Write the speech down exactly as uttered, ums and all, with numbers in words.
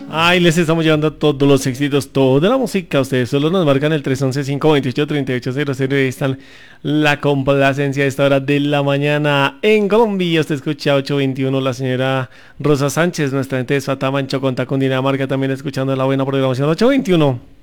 Ay, les estamos llevando todos los éxitos, toda la música. Ustedes solo nos marcan el tres once, cinco veintiocho, treinta y ocho cero cero y ahí están la complacencia de esta hora de la mañana en Colombia. Usted escucha ocho veintiuno, la señora Rosa Sánchez, nuestra gente de Suatama en Chocontá, Cundinamarca, también escuchando la buena programación ocho veintiuno.